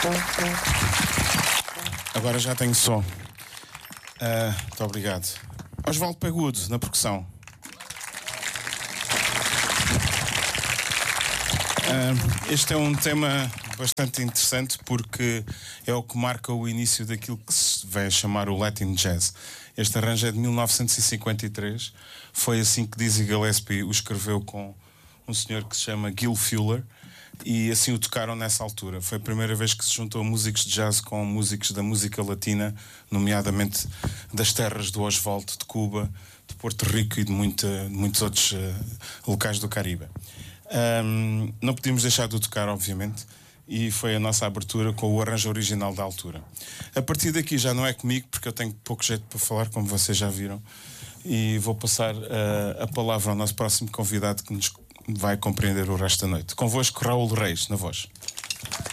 Agora já tenho som. Muito obrigado. Osvaldo Pegudo, na percussão. Este é um tema bastante interessante porque é o que marca o início daquilo que se vem chamar o Latin Jazz. Este arranjo é de 1953. Foi assim que Dizzy Gillespie o escreveu com um senhor que se chama Gil Fuller, e assim o tocaram nessa altura. Foi a primeira vez que se juntou músicos de jazz com músicos da música latina, nomeadamente das terras do Osvaldo, de Cuba, de Porto Rico e de muitos outros locais do Caribe. Não podíamos deixar de o tocar, obviamente, e foi a nossa abertura com o arranjo original da altura. A partir daqui já não é comigo, porque eu tenho pouco jeito para falar, como vocês já viram, e vou passar a palavra ao nosso próximo convidado, que nos vai compreender o resto da noite. Convosco, Raul Reis, na voz.